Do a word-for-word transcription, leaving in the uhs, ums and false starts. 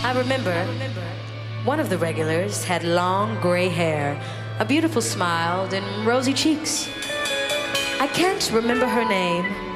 I remember one of the regulars had long gray hair, a beautiful smile, and rosy cheeks. I can't remember her name,